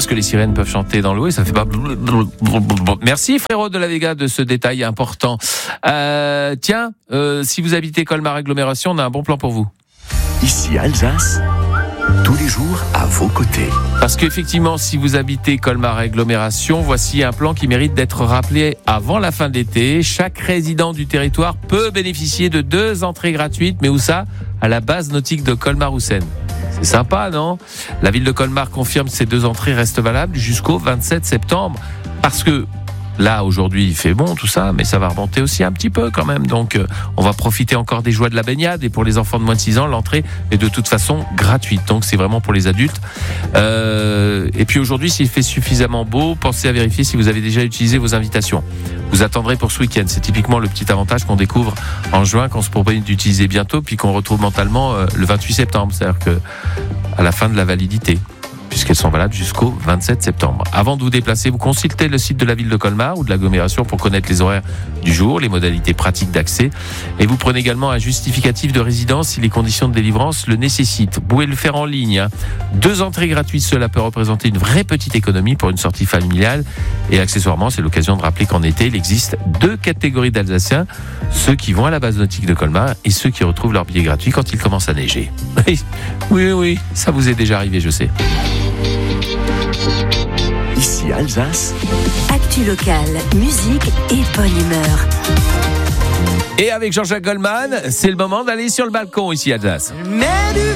parce que les sirènes peuvent chanter dans l'eau et ça fait pas. Merci frérot de la Vega de ce détail important. Si vous habitez Colmar agglomération, on a un bon plan pour vous. Ici Alsace, tous les jours à vos côtés. Parce qu'effectivement, si vous habitez Colmar agglomération, voici un plan qui mérite d'être rappelé avant la fin de l'été. Chaque résident du territoire peut bénéficier de 2 entrées gratuites, mais où ça ? À la base nautique de Colmar-Houssen. C'est sympa, non ? La ville de Colmar confirme que ces 2 entrées restent valables jusqu'au 27 septembre. Parce que là, aujourd'hui, il fait bon, tout ça, mais ça va remonter aussi un petit peu quand même. Donc, on va profiter encore des joies de la baignade. Et pour les enfants de moins de 6 ans, l'entrée est de toute façon gratuite. Donc, c'est vraiment pour les adultes. Et puis aujourd'hui, s'il fait suffisamment beau, pensez à vérifier si vous avez déjà utilisé vos invitations. Vous attendrez pour ce week-end. C'est typiquement le petit avantage qu'on découvre en juin, qu'on se propose d'utiliser bientôt, puis qu'on retrouve mentalement le 28 septembre. C'est-à-dire que à la fin de la validité, puisqu'elles sont valables jusqu'au 27 septembre. Avant de vous déplacer, vous consultez le site de la ville de Colmar ou de l'agglomération pour connaître les horaires du jour, les modalités pratiques d'accès. Et vous prenez également un justificatif de résidence si les conditions de délivrance le nécessitent. Vous pouvez le faire en ligne. 2 entrées gratuites, cela peut représenter une vraie petite économie pour une sortie familiale. Et accessoirement, c'est l'occasion de rappeler qu'en été, il existe 2 catégories d'Alsaciens. Ceux qui vont à la base nautique de Colmar et ceux qui retrouvent leur billet gratuit quand il commence à neiger. Oui, ça vous est déjà arrivé, je sais. Ici Alsace. Actu locale, musique et bonne humeur. Et avec Jean-Jacques Goldman, c'est le moment d'aller sur le balcon ici Alsace.